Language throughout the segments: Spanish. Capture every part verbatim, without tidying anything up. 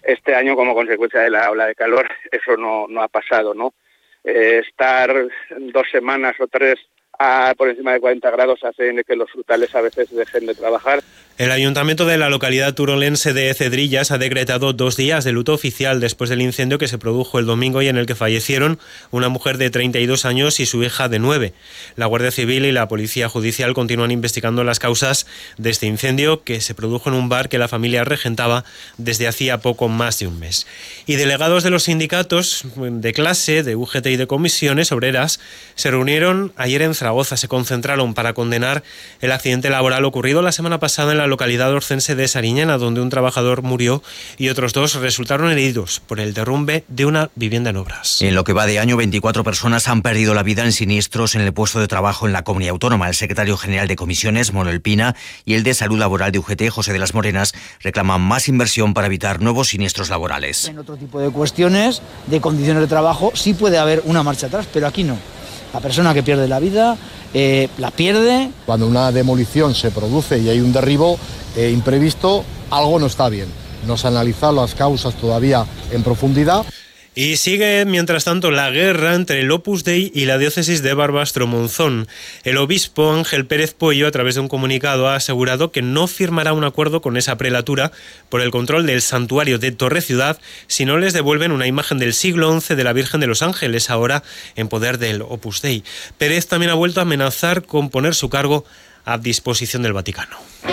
Este año, como consecuencia de la ola de calor, eso no, no ha pasado, ¿no? Eh, estar dos semanas o tres a, por encima de cuarenta grados hace que los frutales a veces dejen de trabajar. El ayuntamiento de la localidad turolense de Cedrillas ha decretado dos días de luto oficial después del incendio que se produjo el domingo y en el que fallecieron una mujer de treinta y dos años y su hija de nueve. La Guardia Civil y la Policía Judicial continúan investigando las causas de este incendio que se produjo en un bar que la familia regentaba desde hacía poco más de un mes. Y delegados de los sindicatos de clase, de U G T y de comisiones obreras se reunieron ayer en Zaragoza. Se concentraron para condenar el accidente laboral ocurrido la semana pasada en la localidad orcense de Sariñana, donde un trabajador murió y otros dos resultaron heridos por el derrumbe de una vivienda en obras. En lo que va de año, veinticuatro personas han perdido la vida en siniestros en el puesto de trabajo en la comunidad autónoma. El secretario general de comisiones, Manuel Pina, y el de salud laboral de U G T, José de las Morenas, reclaman más inversión para evitar nuevos siniestros laborales. En otro tipo de cuestiones, de condiciones de trabajo, sí puede haber una marcha atrás, pero aquí no. La persona que pierde la vida eh, la pierde. Cuando una demolición se produce y hay un derribo eh, imprevisto, algo no está bien. No se han analizado las causas todavía en profundidad. Y sigue, mientras tanto, la guerra entre el Opus Dei y la diócesis de Barbastro-Monzón. El obispo Ángel Pérez Puello, a través de un comunicado, ha asegurado que no firmará un acuerdo con esa prelatura por el control del santuario de Torreciudad si no les devuelven una imagen del siglo once de la Virgen de los Ángeles, ahora en poder del Opus Dei. Pérez también ha vuelto a amenazar con poner su cargo a disposición del Vaticano.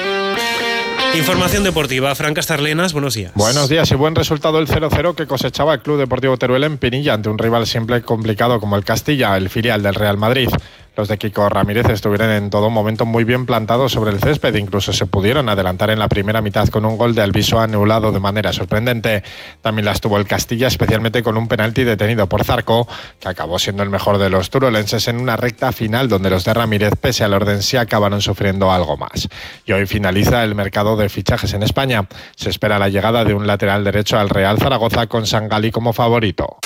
Información deportiva. Fran Castarlenas, buenos días. Buenos días y buen resultado el cero cero que cosechaba el Club Deportivo Teruel en Pinilla ante un rival siempre complicado como el Castilla, el filial del Real Madrid. Los de Kiko Ramírez estuvieron en todo momento muy bien plantados sobre el césped, incluso se pudieron adelantar en la primera mitad con un gol de Alviso anulado de manera sorprendente. También las tuvo el Castilla, especialmente con un penalti detenido por Zarco, que acabó siendo el mejor de los turolenses en una recta final donde los de Ramírez, pese al orden, sí acabaron sufriendo algo más. Y hoy finaliza el mercado de fichajes en España. Se espera la llegada de un lateral derecho al Real Zaragoza con Sangali como favorito.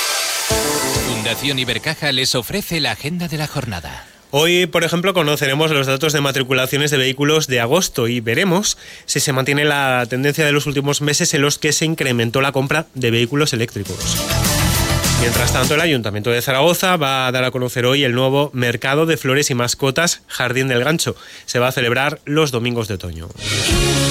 Fundación Ibercaja les ofrece la agenda de la jornada. Hoy, por ejemplo, conoceremos los datos de matriculaciones de vehículos de agosto y veremos si se mantiene la tendencia de los últimos meses en los que se incrementó la compra de vehículos eléctricos. Mientras tanto, el Ayuntamiento de Zaragoza va a dar a conocer hoy el nuevo mercado de flores y mascotas Jardín del Gancho. Se va a celebrar los domingos de otoño.